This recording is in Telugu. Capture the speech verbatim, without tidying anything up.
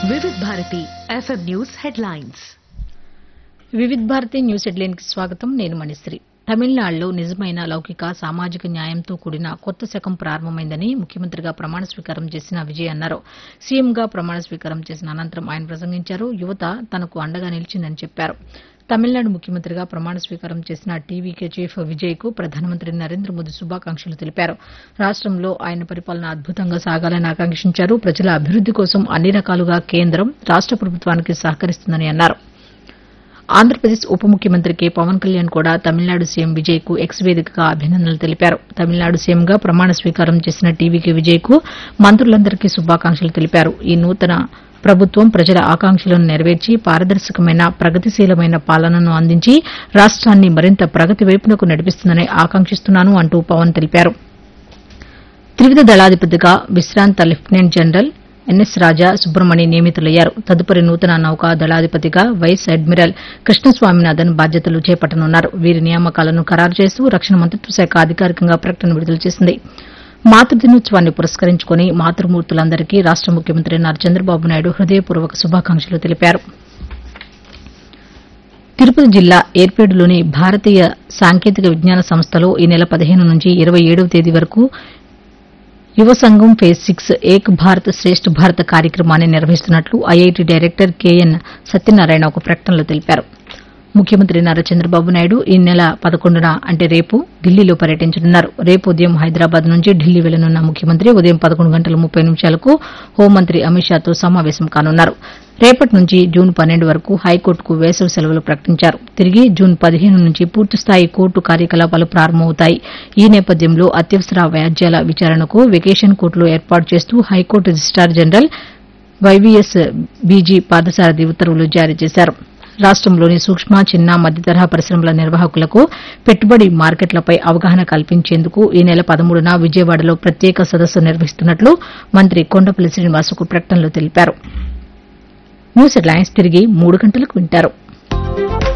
వివిధ భారతి ఎఫ్ఎం న్యూస్ హెడ్లైన్స్. వివిధ భారతి న్యూస్ హెడ్లైన్ కి స్వాగతం. నేను మణిశ్రీ. తమిళనాడులో నిజమైన లౌకిక సామాజిక న్యాయంతో కూడిన కొత్త శకం ప్రారంభమైందని ముఖ్యమంత్రిగా ప్రమాణ స్వీకారం చేసిన విజయ్ అన్నారు. సీఎంగా ప్రమాణ స్వీకారం చేసిన అనంతరం ఆయన ప్రసంగించారు. యువత తనకు అండగా నిలిచిందని చెప్పారు. తమిళనాడు ముఖ్యమంత్రిగా ప్రమాణ స్వీకారం చేసిన టీవీకే చీఫ్ విజయ్ కు ప్రధానమంత్రి నరేంద్ర మోదీ శుభాకాంక్షలు తెలిపారు. రాష్టంలో ఆయన పరిపాలన అద్భుతంగా సాగాలని ఆకాంక్షించారు. ప్రజల అభివృద్ది కోసం అన్ని రకాలుగా కేంద్రం రాష్ట ప్రభుత్వానికి సహకరిస్తుందని అన్నారు. ఆంధ్రప్రదేశ్ ఉప ముఖ్యమంత్రి కె పవన్ కళ్యాణ్ కూడా తమిళనాడు సీఎం విజయ్ కు ఎక్స్ వేదికగా అభినందనలు తెలిపారు. తమిళనాడు సీఎంగా ప్రమాణ స్వీకారం చేసిన టీవీకే విజయ్ కు మంత్రులందరికీ శుభాకాంక్షలు తెలిపారు. ఈ నూతన ప్రభుత్వం ప్రజల ఆకాంక్షలను నెరవేర్చి పారదర్శకమైన ప్రగతిశీలమైన పాలనను అందించి రాష్ట్రాన్ని మరింత ప్రగతి వైపునకు నడిపిస్తుందని ఆకాంక్షిస్తున్నాను అంటూ పవన్ తెలిపారు. త్రివిధ దళాధిపతిగా విశ్రాంత లెఫ్టినెంట్ జనరల్ ఎన్ఎస్ రాజా సుబ్రమణి నియమితులయ్యారు. తదుపరి నూతన నౌకా దళాధిపతిగా వైస్ అడ్మిరల్ కృష్ణస్వామినాథన్ బాధ్యతలు చేపట్టనున్నారు. వీరి నియామకాలను ఖరారు చేస్తూ రక్షణ మంత్రిత్వ శాఖ అధికారికంగా ప్రకటన విడుదల చేసింది. మాతృదినోత్సవాన్ని పురస్కరించుకుని మాతృమూర్తులందరికీ రాష్ట ముఖ్యమంత్రి నారా చంద్రబాబు నాయుడు హృదయపూర్వక శుభాకాంక్షలు తెలిపారు. తిరుపతి జిల్లా ఏర్పేడులోని భారతీయ సాంకేతిక విజ్ఞాన సంస్థలో ఈ నెల పదిహేను నుంచి ఇరవై ఏడవ తేదీ వరకు యువ సంఘం ఫేజ్ సిక్స్ ఏక్ భారత్ శ్రేష్ఠ భారత్ కార్యక్రమాన్ని నిర్వహిస్తున్నట్లు ఐఐటీ డైరెక్టర్ కెఎన్ సత్యనారాయణ ఒక ప్రకటనలో తెలిపారు. ముఖ్యమంత్రి నారా చంద్రబాబు నాయుడు ఈ నెల పదకొండున అంటే రేపు ఢిల్లీలో పర్యటించనున్నారు. రేపు ఉదయం హైదరాబాద్ నుంచి ఢిల్లీ వెళ్లనున్న ముఖ్యమంత్రి ఉదయం పదకొండు గంటల ముప్పై నిమిషాలకు హోంమంత్రి అమిత్ షాతో సమావేశం కానున్నారు. రేపటి నుంచి జూన్ పన్నెండు వరకు హైకోర్టుకు వేసవి సెలవులు ప్రకటించారు. తిరిగి జూన్ పదిహేను నుంచి పూర్తిస్థాయి కోర్టు కార్యకలాపాలు ప్రారంభమవుతాయి. ఈ నేపథ్యంలో అత్యవసర వ్యాజ్యాల విచారణకు వెకేషన్ కోర్టులు ఏర్పాటు చేస్తూ high court registrar general YVS BG Parthasarathi ఉత్తర్వులు జారీ చేశారు. రాష్టంలోని సూక్ష్మ చిన్న మధ్యతరహా పరిశ్రమల నిర్వాహకులకు పెట్టుబడి మార్కెట్లపై అవగాహన కల్పించేందుకు ఈ నెల పదమూడున విజయవాడలో ప్రత్యేక సదస్సు నిర్వహిస్తున్నట్లు మంత్రి కొండపల్లి శ్రీనివాస్ ఒక ప్రకటనలో తెలిపారు. న్యూస్ హెడ్లైన్స్ తిరిగి మూడు గంటలకు వింటారు.